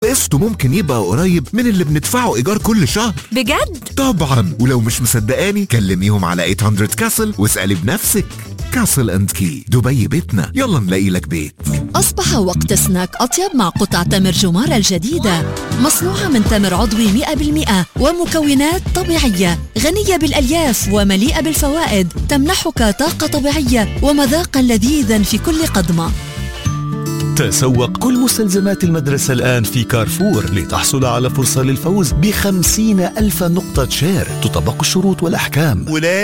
وقسطه ممكن يبقى قريب من اللي بندفعه إيجار كل شهر. بجد؟ طبعا، ولو مش مصدقاني كلميهم على 800 كاسل واسألي بنفسك. كاسل اند كي، دبي بيتنا، يلا نلاقي لك بيت. أصبح وقت سناك أطيب مع قطع تمر جمارة الجديدة، مصنوعة من تمر عضوي 100% ومكونات طبيعية غنية بالألياف ومليئة بالفوائد، تمنحك طاقة طبيعية ومذاقا لذيذا في كل قضمة. تسوق كل مستلزمات المدرسة الآن في كارفور لتحصل على فرصة للفوز ب50,000 نقطة شير. تطبق الشروط والأحكام.